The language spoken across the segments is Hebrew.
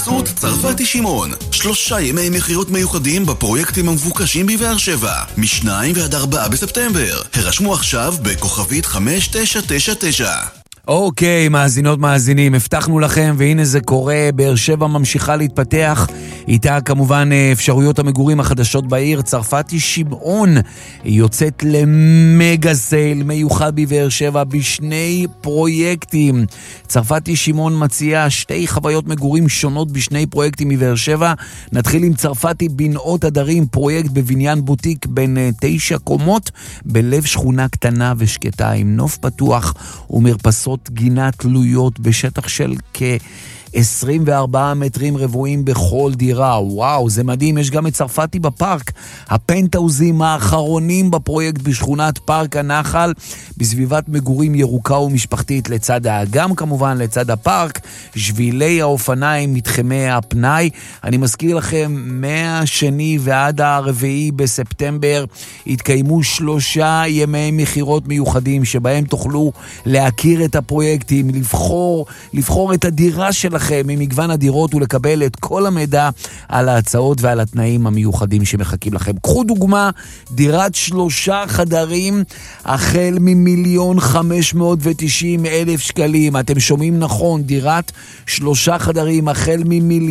בחסות צרפתי שמעון, 3 ימי מחירות מיוחדים בפרויקטים המבוקשים בבאר שבע, מ2 ועד 4 בספטמבר. הרשמו עכשיו בכוכבית 5999. אוקיי, מאזינות מאזינים, הבטחנו לכם והנה זה קורה. באר שבע ממשיכה להתפתח, איתה כמובן אפשרויות המגורים החדשות בעיר. צרפתי שמעון יוצאת למגה סייל מיוחד בבאר שבע בשני פרויקטים. צרפתי שמעון מציעה 2 חוויות מגורים שונות בשני פרויקטים מבאר שבע. נתחיל עם צרפתי בנאות הדרים, פרויקט בבניין בוטיק בין 9 קומות בלב שכונה קטנה ושקטה עם נוף פתוח ומרפסות גינה תלויות בשטח של כ-24 מטרים רבועים בכל דירה. וואו, זה מדהים. יש גם את צרפתי בפארק, הפנטאוזים האחרונים בפרויקט בשכונת פארק הנחל, בסביבת מגורים ירוקה ומשפחתית לצד האגם, כמובן לצד הפארק, שבילי האופניים, מתחמי הפנאי. אני מזכיר לכם, מהשני ועד 4 בספטמבר התקיימו 3 ימי מחירות מיוחדים שבהם תוכלו להכיר את הפרויקטים, לבחור את הדירה שלכם ממגוון הדירות ולקבל את כל המידע על ההצעות ועל התנאים המיוחדים שמחכים לכם. קחו דוגמה, דירת 3 חדרים החל מ1,590,000 שקלים. אתם שומעים נכון, דירת 3 חדרים החל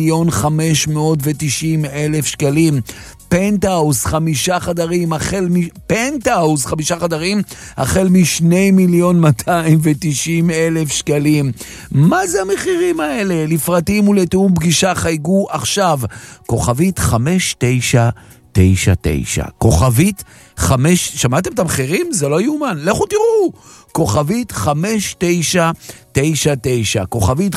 מ1,590,000 שקלים. פנטהאוס 5 חדרים החל מ2,290,000 שקלים. מה זה המחירים האלה? לפרטים ולתאום פגישה חייגו עכשיו כוכבית 5999. כוכבית 5, שמעתם את המחירים? זה לא יאומן. לכו תראו. כוכבית 5999. כוכבית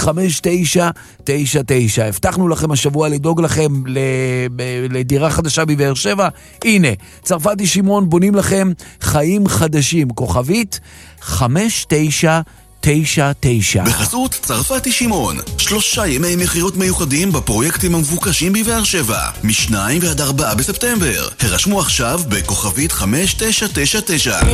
5999. הבטחנו לכם השבוע לדאוג לכם לדירה חדשה בבאר שבע. הנה, צרפתי שמעון בונים לכם חיים חדשים. כוכבית 5999. בחסות צרפתי שמעון, 3 ימי מחירות מיוחדים בפרויקטים המבוקשים בבאר שבע, מ2 ועד 4 בספטמבר. הרשמו עכשיו בכוכבית 5999.